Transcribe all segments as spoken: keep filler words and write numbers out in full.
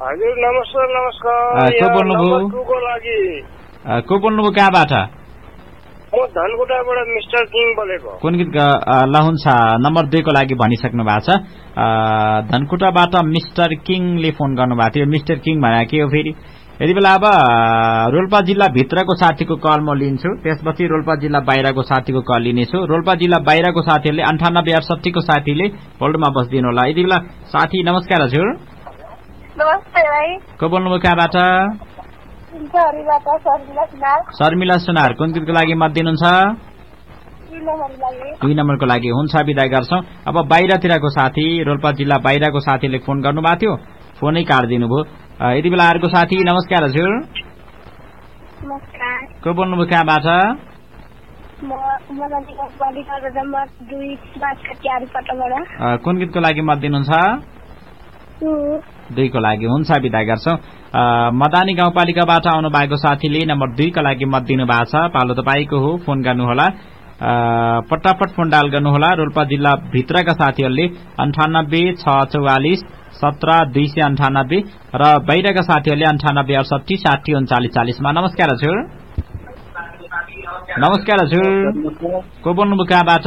हजुर नमस्कार नमस्कार को बोल्नुभयो को लागि को बोल्नुभयो कहाँबाट म धनकुटाबाट मिस्टर किङ बोलेको कुन गीत ल हुन्छ नम्बर दुई को लागि भनिसक्नु भएको छ धनकुटाबाट मिस्टर किङले फोन गर्नुभएको थियो मिस्टर किङ भने के हो फेरि यति बेला अब रोल्पा जिल्ला भित्रको साथीको कल म लिन्छु त्यसपछि रोल्पा जिल्ला बाहिरको साथीको कल लिनेछु रोल्पा जिल्ला बाहिरको साथीहरूले अन्ठानब्बे अडसठी को साथीले होल्डमा बसिदिनु होला यति बेला साथी नमस्कार हजुर नमस्ते भाइ को बोल्नुभयो कहाँबाट शर्मिला सुनार कुन गीतको लागि मत दिनुहुन्छ दुई नम्बरको लागि हुन्छ बिदा गर्छौं अब बाहिरतिरको साथी रोल्पा जिल्ला बाहिरको साथीले फोन गर्नुभएको थियो फोनै काटिदिनु भयो यति बेला अर्को साथी नमस्कार हजुर को बोल्नुभयो कहाँबाट कुन गीतको लागि मत दिनुहुन्छ दुईको लागि हुन्छ बिदा गर्छौं मदानी गाउँपालिकाबाट आउनु भएको साथीले नम्बर दुईका लागि मत दिनु भएको छ पालो तपाईको हो फोन गर्नुहोला पटापट फोन डायल गर्नुहोला रोल्पा जिल्ला भित्रका साथीहरूले अन्ठानब्बे छ चौवालिस सत्र दुई सय अन्ठानब्बे र बाहिरका साथीहरूले अन्ठानब्बे अडसठी साठी उन्चालिस चालिसमा नमस्कार हजुर नमस्कार हजुर को बोल्नुभयो कहाँबाट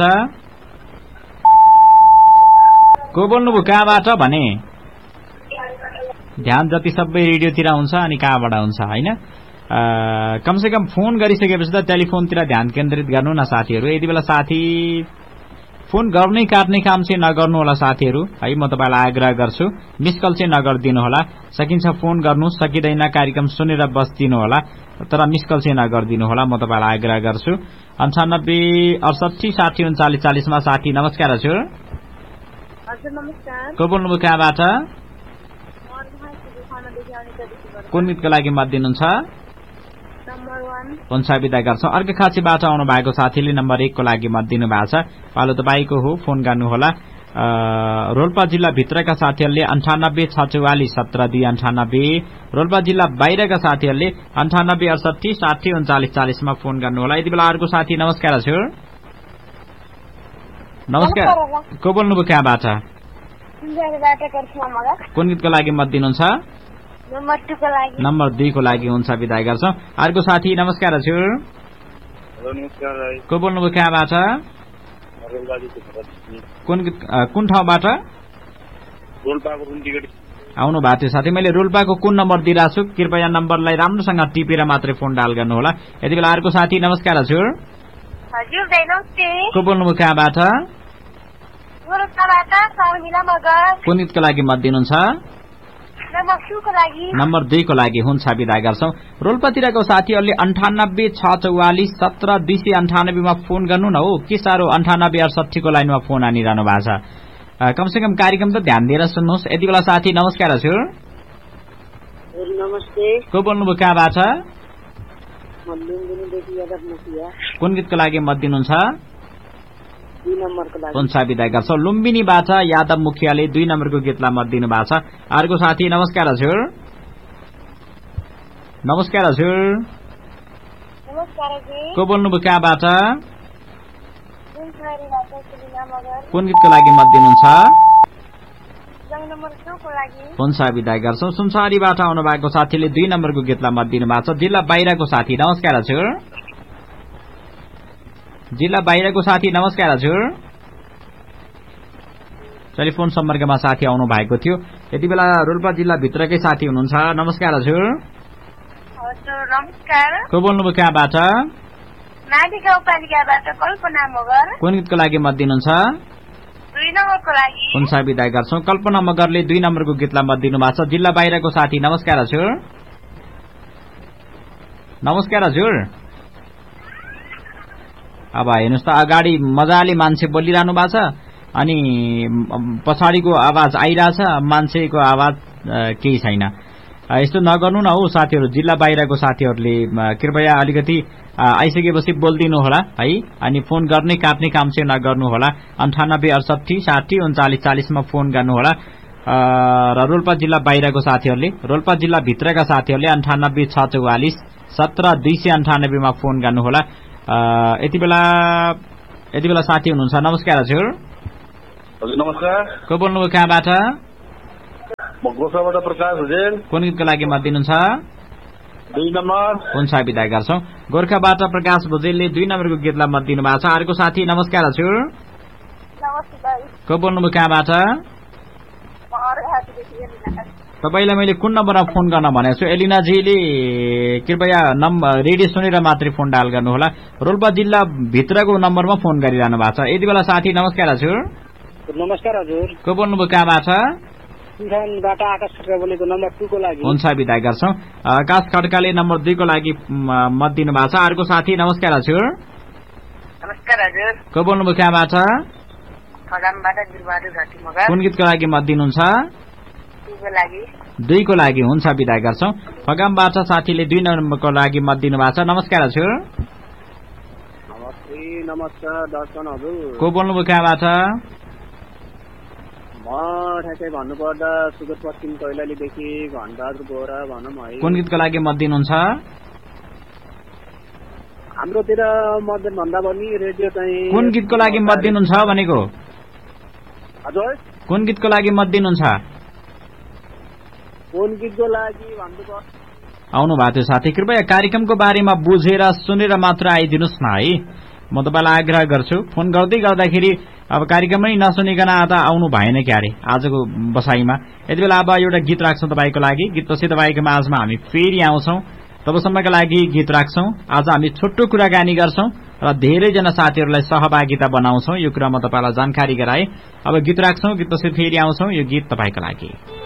को बोल्नुभयो कहाँबाट भने ध्यान जति सबै रेडियोतिर हुन्छ अनि कहाँबाट हुन्छ हैन कमसेकम फोन गरिसकेपछि त टेलिफोनतिर ध्यान केन्द्रित गर्नु न साथीहरू यति बेला साथी फोन गर्नै काट्ने काम चाहिँ नगर्नु होला साथीहरू है म तपाईलाई आग्रह गर्छु मिस कल चाहिँ नगर्दिनु होला सकिन्छ फोन गर्नु सकिदैन कार्यक्रम सुनेर बस्दिनु होला तर मिस कल चाहिँ नगर्दिनु होला म तपाईलाई आग्रह गर्छु अन्ठानब्बे अडसठी साठी उन्चालिस चालिसमा साथी नमस्कार हजुर हजुर नमस्कार को बोल्नुभयो कहाँबाट कुन गीतको लागि मत दिनुहुन्छ हुन्छ बिदा गर्छौं अर्को खाँचीबाट आउनु भएको साथीले नम्बर एक को लागि मत दिनु भएको छ पालो तपाईको हो फोन गर्नुहोला रोल्पा जिल्ला भित्रका साथीहरूले अन्ठानब्बे छ चौवालिस सत्र दुई अन्ठानब्बे रोल्पा जिल्ला बाहिरका साथीहरूले अन्ठानब्बे अडसठी साठी उन्चालिस चालिसमा फोन गर्नुहोला यति बेला अर्को साथी नमस्कार हजुर नमस्कार को बोल्नुभयो कहाँबाट कुन गीतको लागि मत दिनुहुन्छ नम्बर दुई को लागि हुन्छ बिदा गर्छौं अर्को साथी नमस्कार हजुर को बोल्नुभयो कहाँबाट कुन कुन ठाउँबाट आउनु भएको थियो साथी मैले रोल्पाको कुन नम्बर दिइरहेको छु कृपया नम्बरलाई राम्रोसँग टिपेर मात्रै फोन डायल गर्नुहोला यति बेला अर्को साथी नमस्कार हजुर को बोल्नुभयो कहाँबाट कुन गीतको लागि मत दिनुहुन्छ नम्बर दुई को लागि हुन्छ बिदा गर्छौं रोल्पातिरको साथीहरूले अन्ठानब्बे छ चौवालिस सत्र दुई सय अन्ठानब्बेमा फोन गर्नु न हो के साह्रो अन्ठानब्बे अडसठी को लाइनमा फोन आनिरहनु भएको छ कमसेकम कार्यक्रम त ध्यान दिएर सुन्नुहोस् यति बेला साथी नमस्कार हजुर नमस्ते को बोल्नुभयो कहाँबाट कुन गीतको लागि मत दिनुहुन्छ हुन्छ बिदा गर्छौं लुम्बिनीबाट यादव मुखियाले दुई नम्बरको गीतलाई मत दिनु भएको छ अर्को साथी नमस्कार हजुर नमस्कार हजुर को बोल्नुभयो कहाँबाट कुन गीतको लागि मत दिनुहुन्छ हुन्छ बिदा गर्छौं सुनसारीबाट आउनु भएको साथीले दुई नम्बरको गीतलाई मत दिनु भएको छ जिल्ला बाहिरको साथी नमस्कार हजुर जिल्ला बाहिरको साथी नमस्कार हजुर टेलिफोन सम्पर्कमा साथी आउनु भएको थियो यति बेला रोल्पा जिल्ला भित्रकै साथी हुनुहुन्छ नमस्कार हजुर नमस्कार को बोल्नुभयो कहाँबाट कुन गीतको लागि मत दिनुहुन्छ हुन्छ बिदा गर्छौं कल्पना मगरले दुई नम्बरको गीतलाई मत दिनु भएको छ जिल्ला बाहिरको साथी नमस्कार हजुर नमस्कार हजुर अब हेर्नुस् त अगाडि मजाले मान्छे बोलिरहनु भएको छ अनि पछाडिको आवाज आइरहेछ मान्छेको आवाज केही छैन यस्तो नगर्नु न हो साथीहरू जिल्ला बाहिरको साथीहरूले कृपया अलिकति आइसकेपछि बोल्दिनु होला है अनि फोन गर्ने काट्ने काम चाहिँ नगर्नु होला अन्ठानब्बे अडसठी साठी उन्चालिस चालिसमा फोन गर्नुहोला र रोल्पा जिल्ला बाहिरको साथीहरूले रोल्पा जिल्ला भित्रका साथीहरूले अन्ठानब्बे छ चौवालिस सत्र दुई सय अन्ठानब्बेमा फोन गर्नुहोला यति बेला यति बेला साथी हुनुहुन्छ नमस्कार हजुर हजुर नमस्कार को बोल्नुभयो कहाँबाट म गोसाबाट प्रकाश हुजेल। कुन गीतको लागि मत दिनुहुन्छ? दुई नम्बर। हुन्छ विदा गर्छौं। गोर्खाबाट प्रकाश भुजेलले दुई नम्बरको गीतलाई मत दिनु भएको छ। अर्को साथी नमस्कार हजुर। नमस्ते दाइ। को बोल्नुभयो कहाँबाट? म अर्घाखाँचीदेखि एलिना। तपाईलाई मैले कुन नम्बरमा फोन गर्न भनेको छु? एलिनाजीले कृपया नम्बर रेडियो सुनेर मात्रै फोन डायल गर्नुहोला। रोल्पा जिल्ला भित्रको नम्बरमा फोन गरिरहनु भएको छ। यति बेला साथी नमस्कार हजुर। नमस्कार हजुर। को बोल्नुभयो कहाँबाट? सिंहनबाट आकाश खड्का बोलेको नम्बर टू को लागि। हुन्छ विदा गर्छौं। आकाश खड्काले नम्बर दुई को लागि मत दिनु भएको छ। अर्को साथी नमस्कार हजुर। नमस्कार हजुर। को बोल्नुभयो कहाँबाट? फगामबाट बिरबहादुर घटी मगर। कुन गीतको लागि मत दिनुहुन्छ? दुईको लागि। दुईको लागि हुन्छ विदा गर्छौं। फगामबाट साथीले दुई नम्बरको लागि मत दिनु भएको छ। नमस्कार हजुर। नमस्ते नमस्कार दर्शन हजुर। को बोल्नुभयो कहाँबाट? म ठ्याक्कै भन्नुपर्दा सुगर पश्चिम कैलालीदेखि घनबहादुर बोरा भनौँ है। कुन गीतको लागि मत दिनुहुन्छ? हाम्रोतिर मत भन्दा पनि रेडियो चाहिँ। कुन गीतको लागि मत दिनुहुन्छ भनेको? हजुर कुन गीतको लागि मत दिनुहुन्छ? कुन गीतको लागि भन्नुपर्छ? आउनु भएको थियो साथी। कृपया कार्यक्रमको बारेमा बुझेर सुनेर मात्र आइदिनुहोस् न है। म तपाईलाई आग्रह गर्छु। फोन गर्दै गर्दाखेरि अब कार्यक्रमै नसुनिकन आता आउनु भएन क्यारे आजको बसाइमा। यति बेला अब एउटा गीत राख्छौं तपाईको लागि। गीतपछि तपाईको माझमा हामी फेरि आउँछौं। तबसम्मका लागि गीत राख्छौं। आज हामी छोटो कुराकानी गर्छौं र धेरैजना साथीहरूलाई सहभागिता बनाउँछौं। यो कुरा म तपाईलाई जानकारी गराए। अब गीत राख्छौं। गीतपछि फेरि आउँछौं। यो गीत तपाईको लागि।